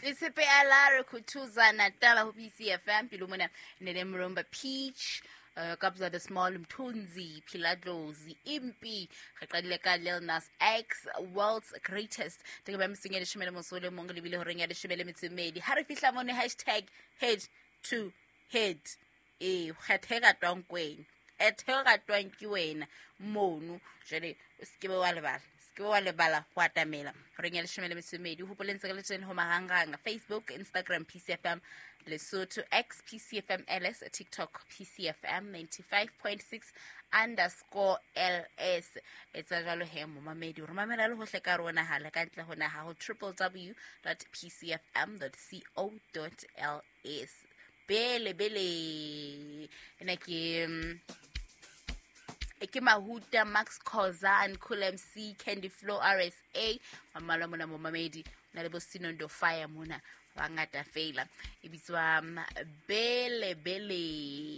Lisipe alare kutuza Natala ho PCFM pilumona nelemromba Peach kabza the small mthunzi Piladlozi Impi qaqadile ka Lil Nas X world's greatest take ba msingele shimele mosole mongole bile ho renya le shimele metsemedi ha re fihla mone #head to head kgathega twankweng ethega twanki wena monu jale skebe wa lebala wa lebala go atamela re nya le shimele metsemedi ho polentse ka le tsene ho mahanganga Facebook Instagram PCFM Lesotho X PCFM LS TikTok PCFM 95.6 _LS etsa jalo he mo mamedi re mamela le ho hle ka rona hala ka ntle hona ha ho www.pcfm.co.ls bele ena ke Mahuta Max Khoza and Cool MC Candy Flow RSA mamala mona mo mamedi na le bosino ndo fire mona wa ngata fela e bitswa bele